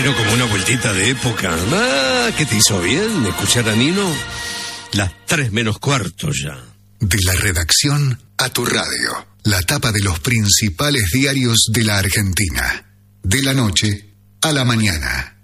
vino como una vueltita de época. ¿Qué te hizo bien escuchar a Nino? Las 3:45 ya. De la redacción a tu radio. La tapa de los principales diarios de la Argentina. De la noche a la mañana.